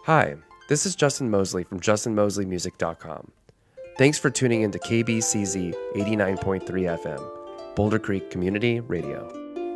Hi, this is Justin Mosley from justinmosleymusic.com. Thanks for tuning into KBCZ 89.3 FM, Boulder Creek Community Radio.